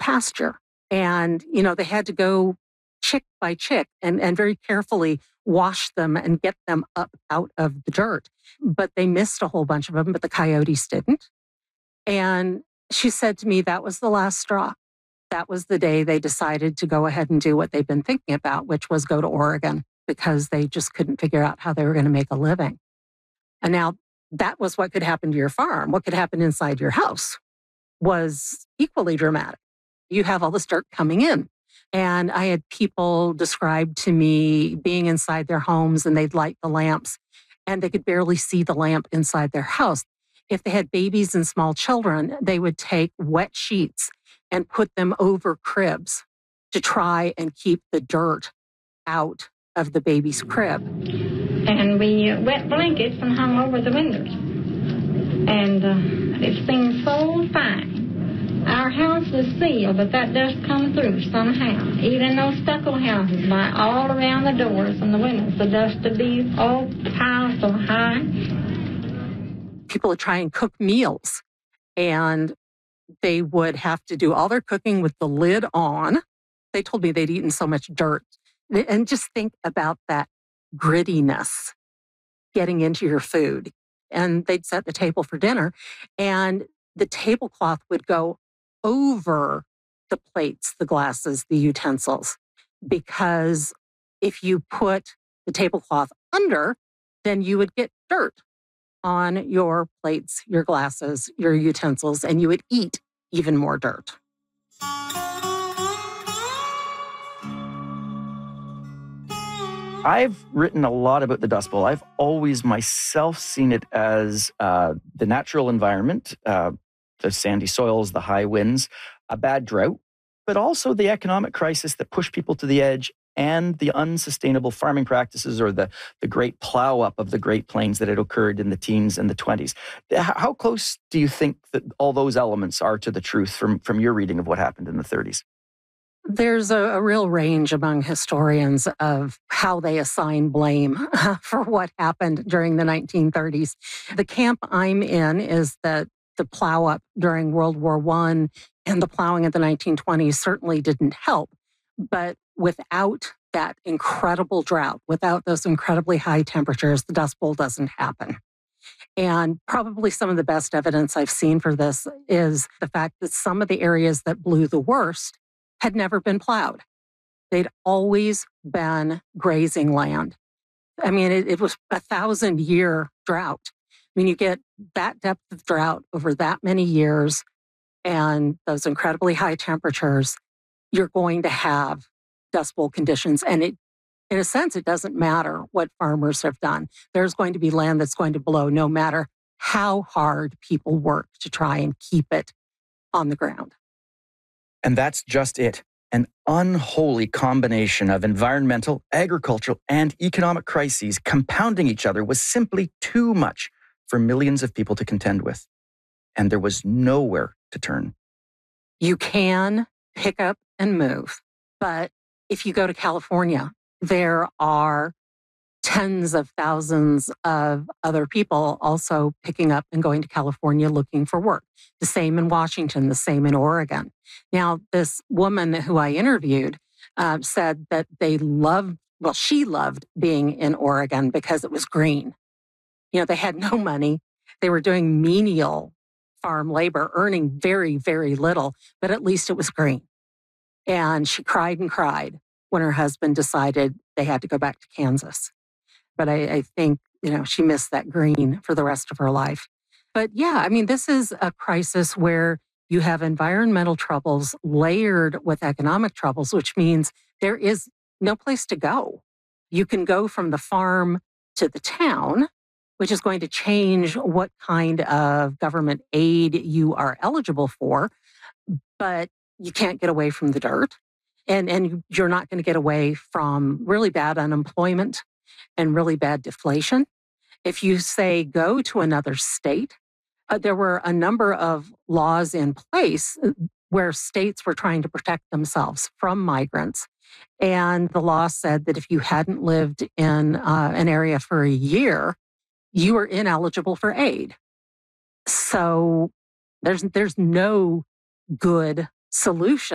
pasture. And, they had to go chick by chick and very carefully wash them and get them up out of the dirt. But they missed a whole bunch of them, but the coyotes didn't. And she said to me, that was the last straw. That was the day they decided to go ahead and do what they've been thinking about, which was go to Oregon, because they just couldn't figure out how they were going to make a living. And now that was what could happen to your farm. What could happen inside your house was equally dramatic. You have all this dirt coming in. And I had people describe to me being inside their homes and they'd light the lamps and they could barely see the lamp inside their house. If they had babies and small children, they would take wet sheets and put them over cribs to try and keep the dirt out of the baby's crib. And we wet blankets and hung over the windows. And it seemed so fine. Our house was sealed, but that dust come through somehow. Even those stucco houses, by all around the doors and the windows, the dust would be all piled so high. People would try and cook meals, and they would have to do all their cooking with the lid on. They told me they'd eaten so much dirt. And just think about that grittiness getting into your food. And they'd set the table for dinner, and the tablecloth would go over the plates, the glasses, the utensils, because if you put the tablecloth under, then you would get dirt on your plates, your glasses, your utensils, and you would eat even more dirt. I've written a lot about the Dust Bowl. I've always myself seen it as the natural environment, the sandy soils, the high winds, a bad drought, but also the economic crisis that pushed people to the edge and the unsustainable farming practices or the great plow up of the Great Plains that had occurred in the teens and the 20s. How close do you think that all those elements are to the truth from your reading of what happened in the 30s? There's a real range among historians of how they assign blame for what happened during the 1930s. The camp I'm in is that the plow up during World War I and the plowing of the 1920s certainly didn't help. But without that incredible drought, without those incredibly high temperatures, the Dust Bowl doesn't happen. And probably some of the best evidence I've seen for this is the fact that some of the areas that blew the worst had never been plowed. They'd always been grazing land. I mean, it was a 1,000-year drought. I mean, you get that depth of drought over that many years and those incredibly high temperatures, you're going to have Dust Bowl conditions. And in a sense, it doesn't matter what farmers have done. There's going to be land that's going to blow no matter how hard people work to try and keep it on the ground. And that's just it. An unholy combination of environmental, agricultural, and economic crises compounding each other was simply too much for millions of people to contend with. And there was nowhere to turn. You can pick up and move, but if you go to California, there are tens of thousands of other people also picking up and going to California looking for work. The same in Washington, the same in Oregon. Now, this woman who I interviewed said that she loved being in Oregon because it was green. They had no money. They were doing menial farm labor, earning very, very little, but at least it was green. And she cried and cried when her husband decided they had to go back to Kansas. But I think, she missed that green for the rest of her life. But yeah, I mean, this is a crisis where you have environmental troubles layered with economic troubles, which means there is no place to go. You can go from the farm to the town, which is going to change what kind of government aid you are eligible for, but you can't get away from the dirt. And you're not going to get away from really bad unemployment and really bad deflation. If you say go to another state, there were a number of laws in place where states were trying to protect themselves from migrants. And the law said that if you hadn't lived in an area for a year, you were ineligible for aid. So there's no good solution